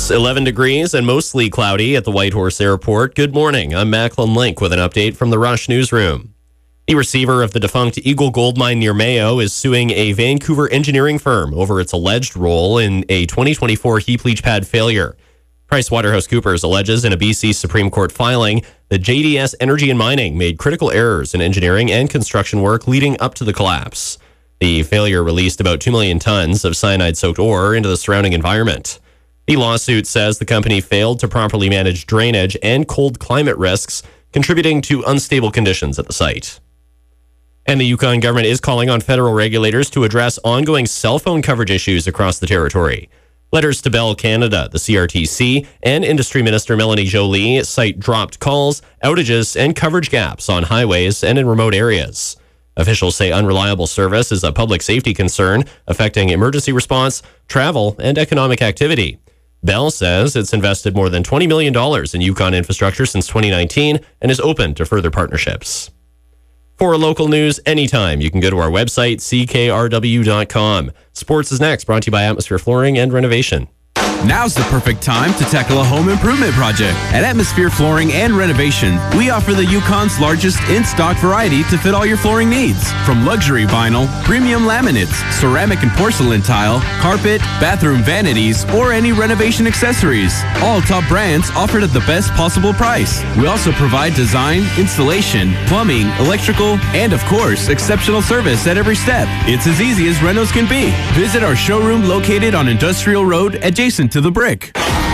It's 11 degrees and mostly cloudy at the Whitehorse Airport. Good morning. I'm Macklin Link with an update from the Rush Newsroom. The receiver of the defunct Eagle Gold Mine near Mayo is suing a Vancouver engineering firm over its alleged role in a 2024 heap leach pad failure. PricewaterhouseCoopers alleges in a BC Supreme Court filing that JDS Energy and Mining made critical errors in engineering and construction work leading up to the collapse. The failure released about 2 million tons of cyanide-soaked ore into the surrounding environment. The lawsuit says the company failed to properly manage drainage and cold climate risks, contributing to unstable conditions at the site. And the Yukon government is calling on federal regulators to address ongoing cell phone coverage issues across the territory. Letters to Bell Canada, the CRTC, and Industry Minister Melanie Joly cite dropped calls, outages, and coverage gaps on highways and in remote areas. Officials say unreliable service is a public safety concern affecting emergency response, travel, and economic activity. Bell says it's invested more than $20 million in Yukon infrastructure since 2019 and is open to further partnerships. For local news anytime, you can go to our website, ckrw.com. Sports is next, brought to you by Atmosphere Flooring and Renovation. Now's the perfect time to tackle a home improvement project. At Atmosphere Flooring and Renovation, we offer the Yukon's largest in-stock variety to fit all your flooring needs. From luxury vinyl, premium laminates, ceramic and porcelain tile, carpet, bathroom vanities, or any renovation accessories. All top brands offered at the best possible price. We also provide design, installation, plumbing, electrical, and of course, exceptional service at every step. It's as easy as renos can be. Visit our showroom located on Industrial Road adjacent to the Brick.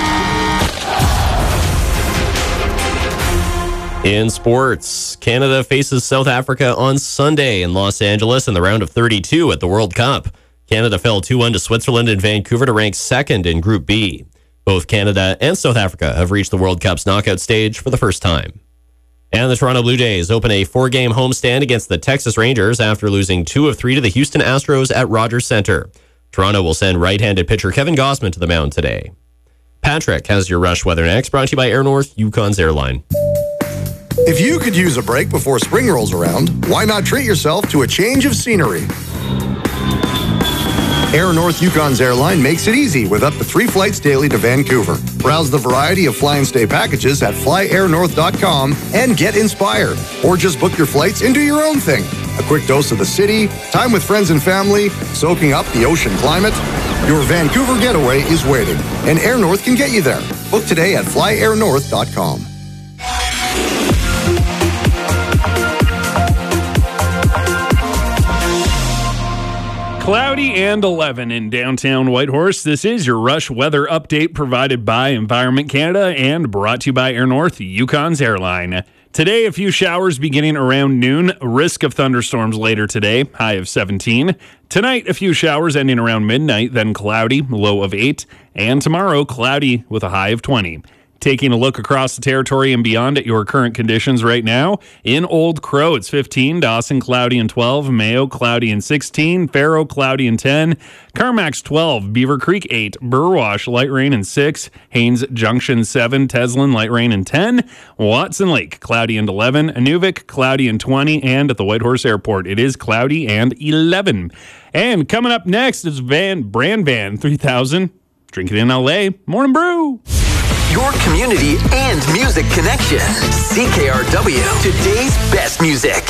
In sports, Canada faces South Africa on Sunday in Los Angeles in the round of 32 at the World Cup. Canada fell 2-1 to Switzerland and Vancouver to rank second in Group B. Both Canada and South Africa have reached the World Cup's knockout stage for the first time. And the Toronto Blue Jays open a 4-game homestand against the Texas Rangers after losing 2 of 3 to the Houston Astros at Rogers Center. Toronto will send right-handed pitcher Kevin Gausman to the mound today. Patrick has your Rush weather next, brought to you by Air North, Yukon's airline. If you could use a break before spring rolls around, why not treat yourself to a change of scenery? Air North Yukon's airline makes it easy with up to 3 flights daily to Vancouver. Browse the variety of fly and stay packages at flyairnorth.com and get inspired. Or just book your flights and do your own thing. A quick dose of the city, time with friends and family, soaking up the ocean climate. Your Vancouver getaway is waiting, and Air North can get you there. Book today at flyairnorth.com. Cloudy and 11 in downtown Whitehorse. This is your Rush weather update provided by Environment Canada and brought to you by Air North, Yukon's airline. Today, a few showers beginning around noon. Risk of thunderstorms later today, high of 17. Tonight, a few showers ending around midnight, then cloudy, low of 8. And tomorrow, cloudy with a high of 20. Taking a look across the territory and beyond at your current conditions right now. In Old Crow, it's 15. Dawson, cloudy and 12. Mayo, cloudy and 16. Faro, cloudy and 10. Carmacks, 12. Beaver Creek, 8. Burwash, light rain and 6. Haines Junction, 7. Teslin, light rain and 10. Watson Lake, cloudy and 11. Inuvik, cloudy and 20. And at the Whitehorse Airport, it is cloudy and 11. And coming up next is Brand Van 3000. Drink it in LA. Morning Brew. Your community and music connection. CKRW, today's best music.